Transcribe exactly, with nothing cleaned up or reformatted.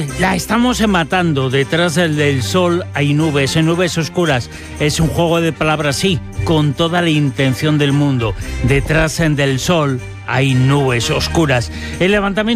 La estamos matando. Detrás del, del sol hay nubes, en nubes oscuras. Es un juego de palabras, sí, con toda la intención del mundo. Detrás del sol hay nubes oscuras. El levantamiento